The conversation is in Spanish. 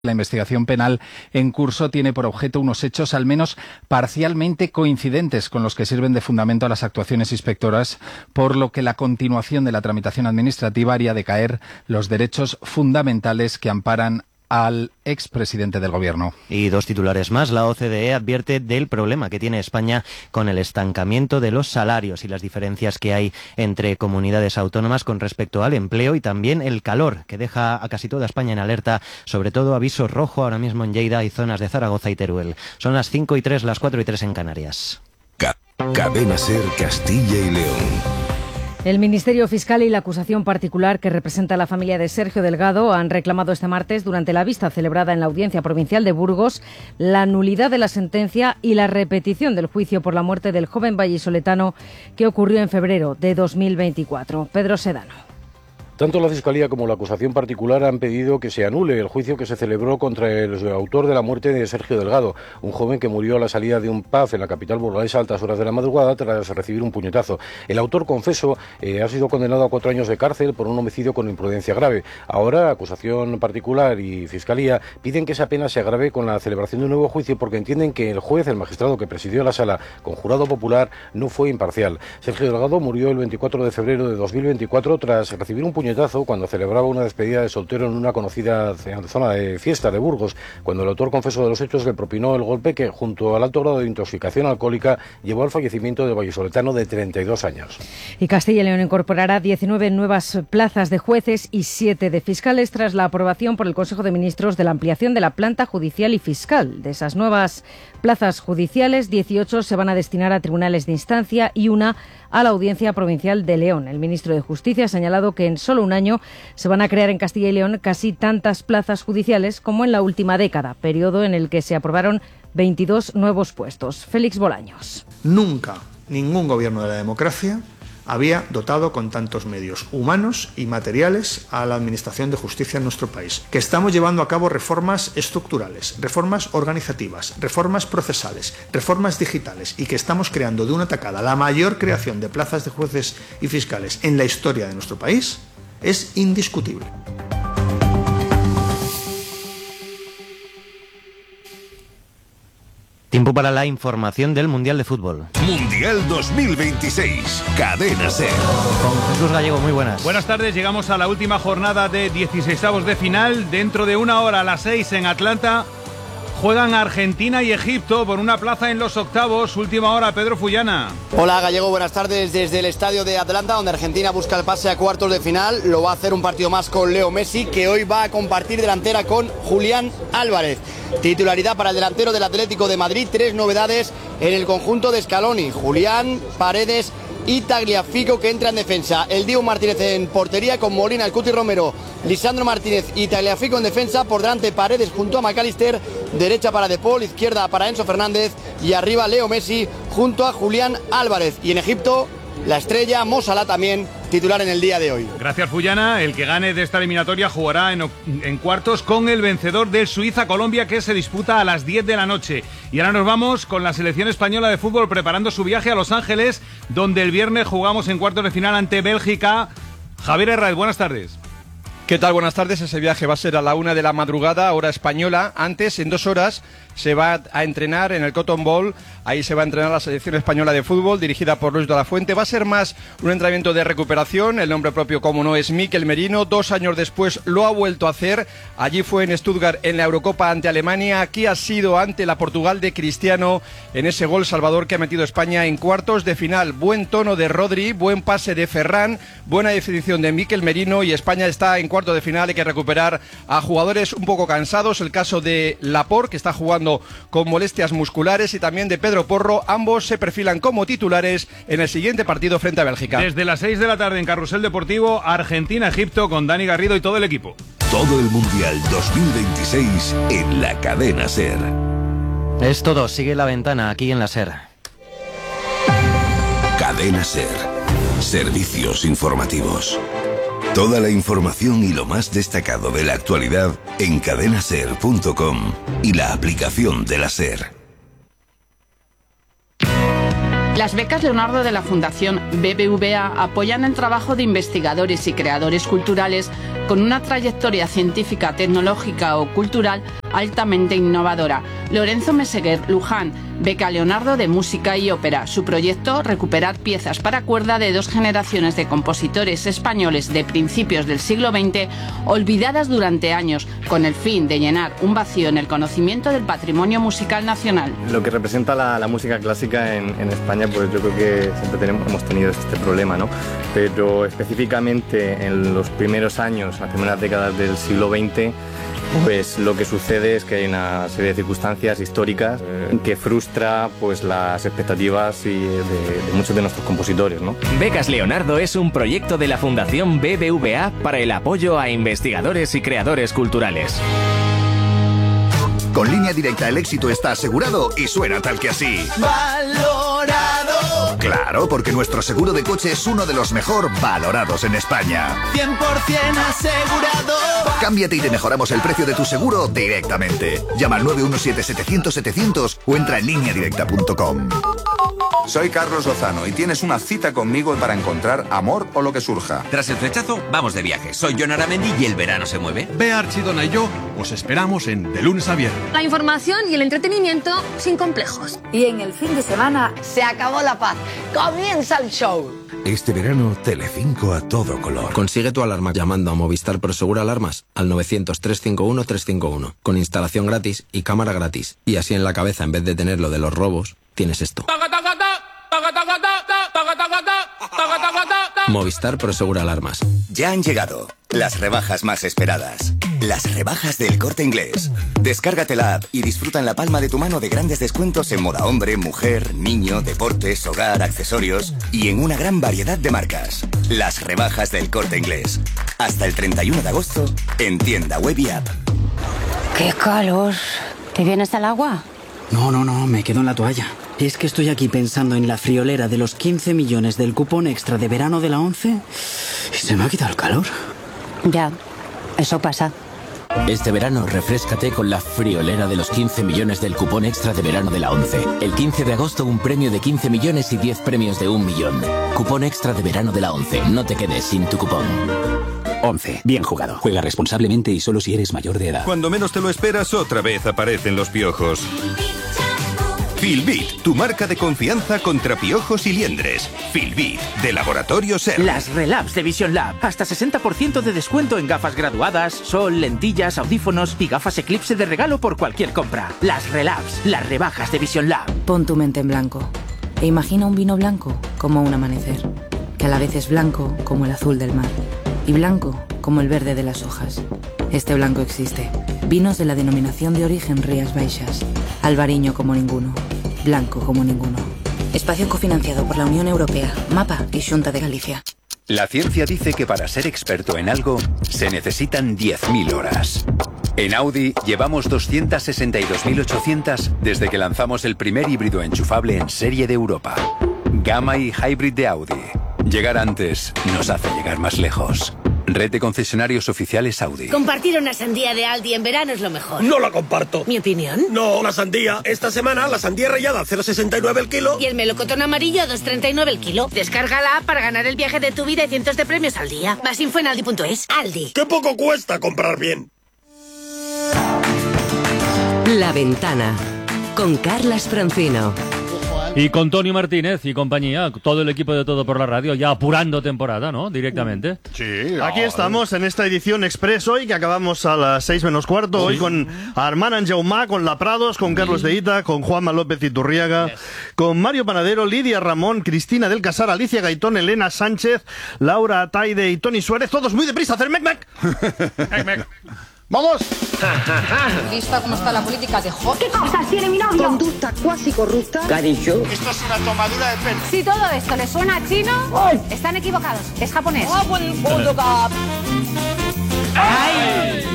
La investigación penal en curso tiene por objeto unos hechos al menos parcialmente coincidentes con los que sirven de fundamento a las actuaciones inspectoras, por lo que la continuación de la tramitación administrativa haría decaer los derechos fundamentales que amparan al expresidente del Gobierno. Y dos titulares más. La OCDE advierte del problema que tiene España con el estancamiento de los salarios y las diferencias que hay entre comunidades autónomas con respecto al empleo, y también el calor, que deja a casi toda España en alerta, sobre todo aviso rojo ahora mismo en Lleida y zonas de Zaragoza y Teruel. Son las 5:03, las 4:03 en Canarias. Cadena SER Castilla y León. El Ministerio Fiscal y la acusación particular que representa a la familia de Sergio Delgado han reclamado este martes, durante la vista celebrada en la Audiencia Provincial de Burgos, la nulidad de la sentencia y la repetición del juicio por la muerte del joven vallisoletano que ocurrió en febrero de 2024. Pedro Sedano. Tanto la Fiscalía como la acusación particular han pedido que se anule el juicio que se celebró contra el autor de la muerte de Sergio Delgado, un joven que murió a la salida de un pub en la capital burgalesa a altas horas de la madrugada tras recibir un puñetazo. El autor, confeso, ha sido condenado a 4 años de cárcel por un homicidio con imprudencia grave. Ahora, acusación particular y Fiscalía piden que esa pena se agrave con la celebración de un nuevo juicio, porque entienden que el juez, el magistrado que presidió la sala con jurado popular, no fue imparcial. Sergio Delgado murió el 24 de febrero de 2024 tras recibir un puñetazo cuando celebraba una despedida de soltero en una conocida zona de fiesta de Burgos, cuando el autor, confeso de los hechos, le propinó el golpe que, junto al alto grado de intoxicación alcohólica, llevó al fallecimiento del vallisoletano de 32 años. Y Castilla y León incorporará 19 nuevas plazas de jueces y 7 de fiscales tras la aprobación por el Consejo de Ministros de la ampliación de la planta judicial y fiscal. De esas nuevas plazas judiciales, 18 se van a destinar a tribunales de instancia y una a la Audiencia Provincial de León. El ministro de Justicia ha señalado que en solo un año se van a crear en Castilla y León casi tantas plazas judiciales como en la última década, periodo en el que se aprobaron 22 nuevos puestos. Félix Bolaños. Nunca ningún gobierno de la democracia había dotado con tantos medios humanos y materiales a la Administración de Justicia en nuestro país. Que estamos llevando a cabo reformas estructurales, reformas organizativas, reformas procesales, reformas digitales, y que estamos creando de una tacada la mayor creación de plazas de jueces y fiscales en la historia de nuestro país, es indiscutible. Tiempo para la información del Mundial de Fútbol. Mundial 2026, Cadena SER. Con Jesús Gallego, muy buenas. Buenas tardes, llegamos a la última jornada de 16avos de final. Dentro de una hora, a las 6 en Atlanta, juegan Argentina y Egipto por una plaza en los octavos. Última hora, Pedro Fullana. Hola Gallego, buenas tardes desde el estadio de Atlanta, donde Argentina busca el pase a cuartos de final. Lo va a hacer un partido más con Leo Messi, que hoy va a compartir delantera con Julián Álvarez. Titularidad para el delantero del Atlético de Madrid. 3 novedades en el conjunto de Scaloni: Julián, Paredes y Tagliafico, que entra en defensa. El Dibu Martínez en portería, con Molina, el Cuti Romero, Lisandro Martínez y Tagliafico en defensa. Por delante Paredes junto a McAllister, derecha para De Paul, izquierda para Enzo Fernández, y arriba Leo Messi junto a Julián Álvarez. Y en Egipto, la estrella Mo Salah, también titular en el día de hoy. Gracias, Fullana. El que gane de esta eliminatoria jugará en cuartos con el vencedor del Suiza-Colombia, que se disputa a las 10 de la noche. Y ahora nos vamos con la selección española de fútbol preparando su viaje a Los Ángeles, donde el viernes jugamos en cuartos de final ante Bélgica. Javier Herráez, buenas tardes. ¿Qué tal? Buenas tardes. Ese viaje va a ser a la 1 de la madrugada, hora española. Antes, en 2 horas, se va a entrenar en el Cotton Bowl. Ahí se va a entrenar la selección española de fútbol, dirigida por Luis de la Fuente. Va a ser más un entrenamiento de recuperación. El nombre propio, como no, es Mikel Merino. 2 años después lo ha vuelto a hacer. Allí fue en Stuttgart en la Eurocopa ante Alemania. Aquí ha sido ante la Portugal de Cristiano, en ese gol salvador que ha metido España en cuartos de final. Buen tono de Rodri, buen pase de Ferran, buena definición de Mikel Merino, y España está en cuartos de final. Hay que recuperar a jugadores un poco cansados. El caso de Laporte, que está jugando con molestias musculares, y también de Pedro Porro. Ambos se perfilan como titulares en el siguiente partido frente a Bélgica. Desde las 6 de la tarde en Carrusel Deportivo, Argentina-Egipto, con Dani Garrido y todo el equipo. Todo el Mundial 2026 en la Cadena SER. Es todo, sigue La Ventana aquí en la SER. Cadena SER. Servicios informativos. Toda la información y lo más destacado de la actualidad en cadenaser.com y la aplicación de la SER. Las becas Leonardo de la Fundación BBVA apoyan el trabajo de investigadores y creadores culturales con una trayectoria científica, tecnológica o cultural altamente innovadora. Lorenzo Meseguer, Luján, beca Leonardo de Música y Ópera. Su proyecto, recuperar piezas para cuerda de 2 generaciones de compositores españoles de principios del siglo XX, olvidadas durante años, con el fin de llenar un vacío en el conocimiento del patrimonio musical nacional. Lo que representa la música clásica en España, pues yo creo que siempre hemos tenido este problema, ¿no? Pero específicamente en los primeros años, las primeras décadas del siglo XX, pues lo que sucede es que hay una serie de circunstancias históricas que frustra pues las expectativas de muchos de nuestros compositores, ¿no? Becas Leonardo es un proyecto de la Fundación BBVA para el apoyo a investigadores y creadores culturales. Con Línea Directa el éxito está asegurado y suena tal que así. ¡Valorado! Claro, porque nuestro seguro de coche es uno de los mejor valorados en España. 100% asegurado. Cámbiate y te mejoramos el precio de tu seguro directamente. Llama al 917-700-700 o entra en lineadirecta.com. Soy Carlos Lozano y tienes una cita conmigo para encontrar amor o lo que surja. Tras el flechazo, vamos de viaje. Soy Jon Aramendi y el verano se mueve. Bea Archidona y yo os esperamos en De Lunes a Viernes. La información y el entretenimiento sin complejos. Y en el fin de semana se acabó la paz. ¡Comienza el show! Este verano, Telecinco a todo color. Consigue tu alarma llamando a Movistar Prosegur Alarmas al 900-351-351. Con instalación gratis y cámara gratis. Y así en la cabeza, en vez de tener lo de los robos, tienes esto. Movistar Prosegur Alarmas. Ya han llegado las rebajas más esperadas. Las rebajas del Corte Inglés. Descárgate la app y disfruta en la palma de tu mano de grandes descuentos en moda hombre, mujer, niño, deportes, hogar, accesorios y en una gran variedad de marcas. Las rebajas del Corte Inglés. Hasta el 31 de agosto en tienda web y app. ¡Qué calor! ¿Te vienes al agua? No, me quedo en la toalla. Es que estoy aquí pensando en la friolera de los 15 millones del cupón extra de verano de la 11 y se me ha quitado el calor. Ya, eso pasa. Este verano refréscate con la friolera de los 15 millones del cupón extra de verano de la 11. El 15 de agosto un premio de 15 millones y 10 premios de 1 millón. Cupón extra de verano de la 11. No te quedes sin tu cupón. 11. Bien jugado. Juega responsablemente y solo si eres mayor de edad. Cuando menos te lo esperas, otra vez aparecen los piojos. Filbit, tu marca de confianza contra piojos y liendres. Filbit, de Laboratorio Ser. Las Relabs de Vision Lab. Hasta 60% de descuento en gafas graduadas, sol, lentillas, audífonos y gafas Eclipse de regalo por cualquier compra. Las Relabs, las rebajas de Vision Lab. Pon tu mente en blanco e imagina un vino blanco como un amanecer, que a la vez es blanco como el azul del mar y blanco como el verde de las hojas. Este blanco existe. Vinos de la denominación de origen Rías Baixas. Albariño como ninguno. Blanco como ninguno. Espacio cofinanciado por la Unión Europea, MAPA y Xunta de Galicia. La ciencia dice que para ser experto en algo se necesitan 10.000 horas. En Audi llevamos 262.800 desde que lanzamos el primer híbrido enchufable en serie de Europa. Gamma y Hybrid de Audi. Llegar antes nos hace llegar más lejos. Red de concesionarios oficiales Audi. Compartir una sandía de Aldi en verano es lo mejor. No la comparto. ¿Mi opinión? No, la sandía. Esta semana la sandía rallada a 0,69 el kilo. Y el melocotón amarillo a 2,39 el kilo. Descárgala para ganar el viaje de tu vida y cientos de premios al día. Más info en aldi.es. Aldi. ¡Qué poco cuesta comprar bien! La Ventana, con Carlas Francino. Y con Tony Martínez y compañía, todo el equipo de Todo por la Radio, ya apurando temporada, ¿no? Directamente. Sí. Aquí estamos en esta edición express hoy, que acabamos a las 6 menos cuarto, sí. Hoy con Armand Anjaumá, con La Prados, con Carlos de Ita, con Juanma López Iturriaga, con Mario Panadero, Lidia Ramón, Cristina del Casar, Alicia Gaitón, Elena Sánchez, Laura Ataide y Tony Suárez, todos muy deprisa, hacer mec. ¡Vamos! ¿Vista cómo está la política de Hot? ¿Qué cosas tiene mi novio? Conducta cuasi corrupta. ¿Qué ha dicho? Esto es una tomadura de pelo. Si todo esto les suena a chino, están equivocados. Es japonés. ¡Ah, buen punto,